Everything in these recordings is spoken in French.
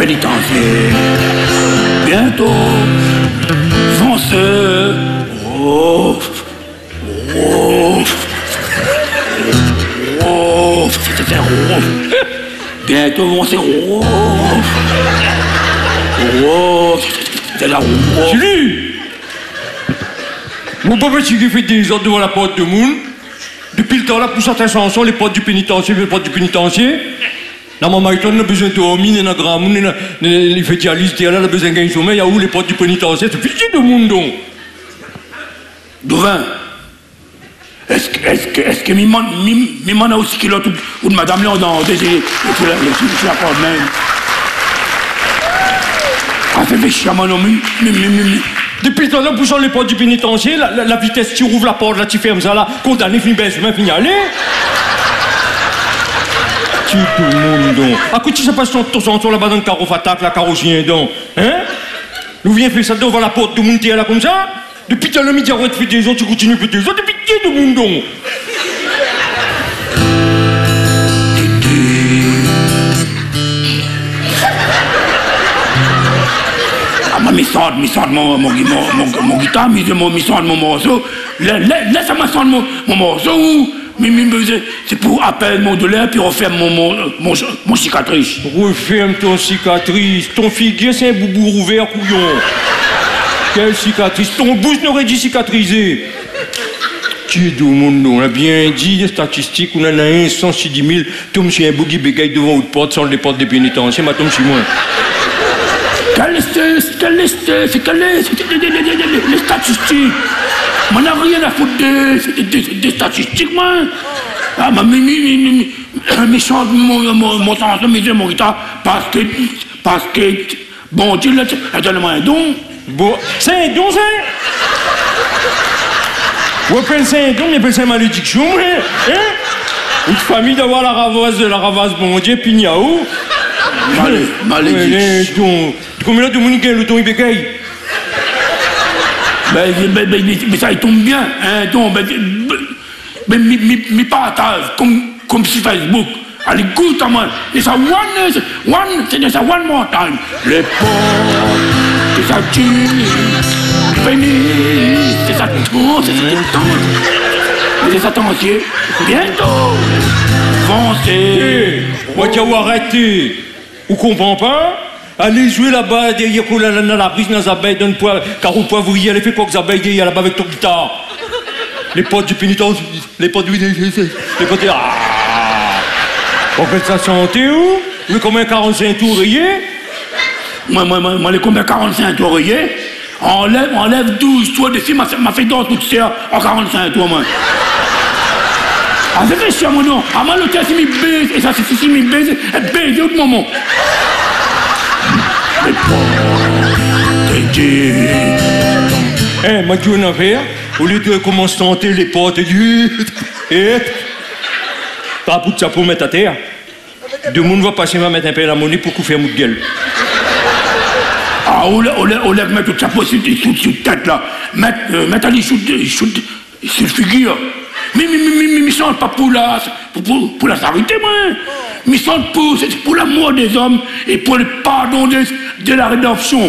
pénitentiaire. Bientôt, vont se... Oh, oh, oh, c'est oh. Bientôt vont se... Oh, oh, c'est la oh. Julie! Mon papa, tu qui fait des ordres devant la porte de monde. Depuis le temps là, pour certaines chansons, les portes du pénitencier, les portes du pénitencier. La maman, il a besoin de dormir, il a grand monde, il fait dialyse, il a besoin de gagner sommeil, il y a où les portes du pénitencier, c'est pitié de monde donc. Douvin, est-ce que mi a aussi kilote ou de madame là dans des la porte même. Ah, fait chier, non, Depuis le temps là, poussant les portes du pénitencier, la vitesse, tu rouvres la porte, là, tu fermes ça là, condamné, fini baisse, même fini aller. Tu tout le monde donc. À quoi tu sais pas si ton là-bas dans le carreau fatak, la carrossien donc? Hein? Nous viens faire ça devant la porte de monde là comme ça? Depuis tout le midi, on fait des autres, tu continues à faire des autres, depuis qui de monde donc? Mi sente mon guitare, mi sente mon morceau. Laisse-moi sentir mon morceau. C'est pour appeler mon douleur puis refaire mon cicatrice. Referme ton cicatrice. Ton figuier, c'est un boubou ouvert, couillon. Quelle cicatrice? Ton bouche n'aurait dû cicatriser. Tu es du monde, on a bien dit, les statistiques, on en a 1, 110 000. Tom, c'est un bougie bégaye devant votre porte, sans les portes des pénitentiaires, mais Tom, c'est moi. Quelle est les statistiques? Moi, n'a rien à foutre des statistiques, moi. Ah, mais chante mon sens, mon guitare, parce que, bon Dieu, là, donne-moi un don. Bon, c'est un don, ça? Vous appelez ça un don, mais appelez ça une malédiction, hein? Une famille d'avoir la ravasse, bon Dieu, pignaou. Malédiction. Combien de monde gagne le don, il bégaye? Mais ça, il tombe bien, hein, donc, mais pas à table, comme sur Facebook. Allez, goûte à moi. C'est ça, one more time. Les portes, c'est ça, tu, bénis, c'est ça, tout, c'est ça, entier. Bientôt, foncez. Moi, tu as arrêté. Vous comprenez pas? Allez jouer là-bas, derrière la brise dans les abeilles, donne poivre, car au poivrier, elle fait quoi que les abeilles derrière là-bas avec ton guitare? Les potes du pénitentiaire, les potes du... Les potes... Ah! On fait ça santé où? Mais combien 45 ouvriers? Moi, les combien 45 ouvriers? Enlève 12 toits dessus, m'a fait dans toute ça en 45 toits, moi. Ah, c'est fait chier, moi, non. Ah, moi, l'hôtel, c'est mis baise, et ça, c'est si mis baise, baise, au moment. Eh, moi, tu as une affaire. Au lieu de commencer à tenter les portes, et t'as un bout de chapeau mettre à terre. Deux monde va passer, va mettre un peu la monnaie pour couvrir mon gueule. Ah, on lève mettre le chapeau sur la tête, là. Mettre aller sur le figure. Mais chante pas pour la charité, moi. Mais chante pour l'amour des hommes et pour le pardon de la rédemption.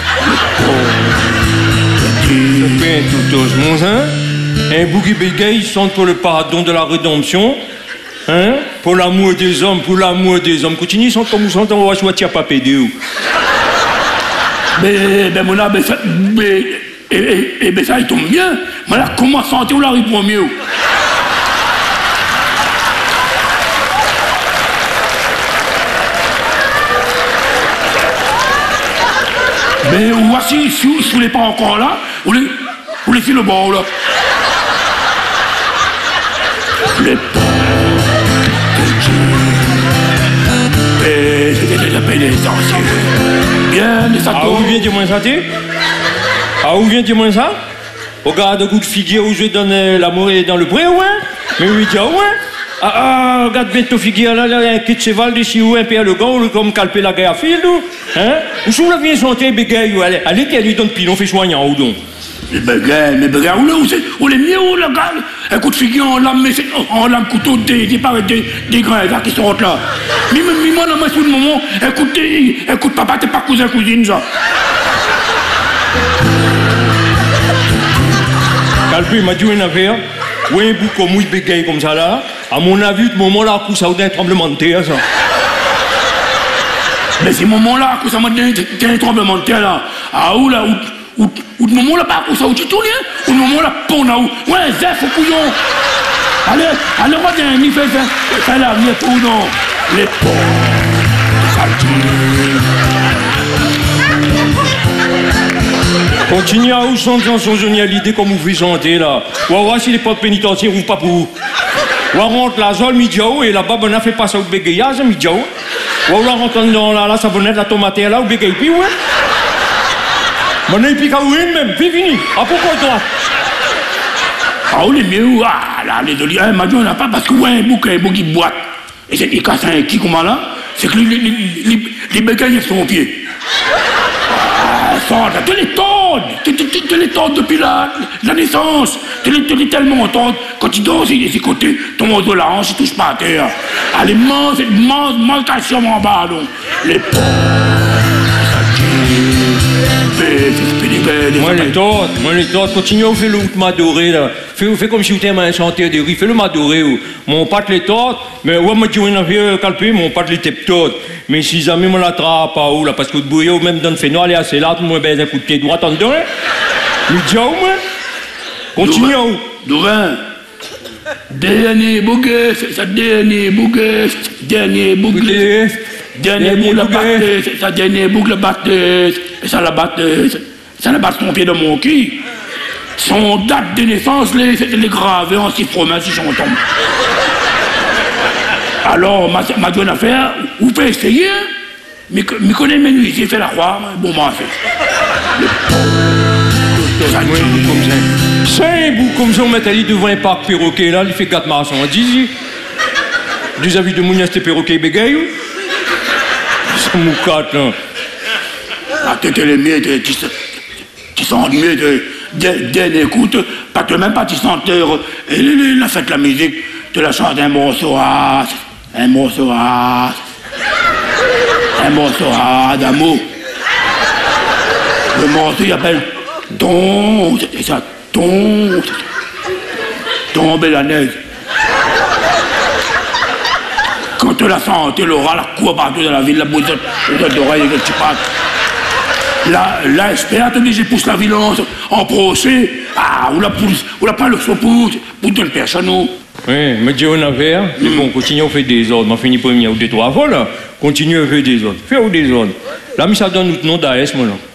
Ça fait tout doucement, hein? Un bougie bégaye, il chante pour le pardon de la rédemption. Hein? Pour l'amour des hommes, Continue, chante comme vous chantez, on va choisir pas pédé. Mais ça, il tombe bien. Mais là, comment santé, on l'arrive pour mieux? Mais voici, si vous n'êtes pas encore là, vous laissez le bord, là. Les portes de Dieu, et c'était la pénitentiaire. Bien, les Ah, où vient du moins ça, t'es? Ah, où vient du moins ça? Regarde, goût de figuier où je donne l'amour dans le bré, ouais? Mais oui, tiens, ouais? Ah, regarde bien ton figuier là, un kit de cheval d'ici où un père le gars, comme calper la guerre à fil, hein? Où sont la vieille santé, bégaye, allez, qu'elle lui donne pilon, fait soignant, ou donc? Mais bégaye, où les mieux, où le gars, Écoute, figure en lame couteau des grains là, qui sortent là. Mais moi, dans ma sous le moment, écoute, papa, t'es pas cousin, cousine, ça. Calpi m'a dit une affaire. Oui, un bout comme oui, bégaye comme ça là. À mon avis, ce moment-là, ça a eu un tremblement de terre, ça. Mais ce moment-là, ça m'a donné un tremblement de terre là. Ah, où là, où le moment-là, pas où ça, où tu tournes, ou le moment-là, pon là, où. Ouais, zef, au couillon. Allez, reviens, il fait là, viens, pour non. Les ponts. Continuez à vous chanter son génialité comme vous faites chanter là. On va voir si les portes pénitentiaires ouvrent pas pour vous. On rentre la zone midiao et là-bas, on a fait passer au bégayage midiao. On va rentrer dans la savonnette, la tomate là, au bégaye, puis ouais. On a un pic à ouin même, puis fini. À pourquoi toi? Ah, on est mieux, ah, là, les olives, m'a dit, on n'a pas parce que, ouais, un bouquet qui boite. Et c'est, il casse un qui, comment là? C'est que les bégailles sont au pied. Tu les tentes depuis la naissance. Tu les tellement tentes. Quand tu dors, c'est côté, ton mot de la hanche, il touche pas à terre. Allez, mange calcium en bas, donc. Les pauvres. Moi les torts, continuez à faire le m'adorer là. Fais comme si vous étiez un chanteur de riz, fais le m'adorer. Mon pâte les torts, mais ouais, moi je dis une affaire calpée, mon pâte les teptotes. Mais si jamais on l'attrape pas où là, parce que le bouillot même dans le phéno, allez assez là, tout le monde baise un coup de pied droit, t'entends? Mais dis où moi? Continue où? Dourin. Dernier bouquet, c'est ça, dernier bouquet. Dernier bouquet, la batteuse, c'est ça, dernier boucle, la batteuse. Et ça, la batteuse. Ça, la batte son pied de mon cul. Son date de naissance, les gravés en si froment, si j'en tombe. Alors, ma bonne affaire, vous pouvez essayer, mais connaît mes nuits, j'ai fait la croix, bon, moi, fait. C'est un bout comme ça, on met allé devant un parc perroquet, là, il fait 4 mars, on dit. Des avis de Mounias, c'était perroquet bégaye. C'est mon 4, là. La tête, elle est mieux, tu sens mieux d'écoute, pas que même pas tu senteur, la fête la musique, tu la chantes un morceau d'amour. Le morceau il appelle Ton, c'est ça, Ton Bélanèse. Quand tu la sens, tu l'auras, la cour partout dans la ville, la bousette d'oreille que tu passes. Là, espère, je pousse la violence en procès. Ah, ou la pas le sopouche, pour te le personne. Oui, mais j'ai une affaire. Mais bon, continue à faire des ordres. On fini pour venir ou des 3 fois, là. Continue à faire des ordres. Fais des ordres. Là, mais ça donne notre nom d'AS, moi, là.